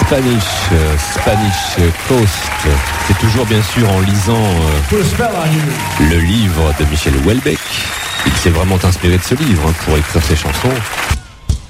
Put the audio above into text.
Spanish Coast. C'est toujours bien sûr en lisant le livre de Michel Houellebecq. Il s'est vraiment inspiré de ce livre pour écrire ses chansons.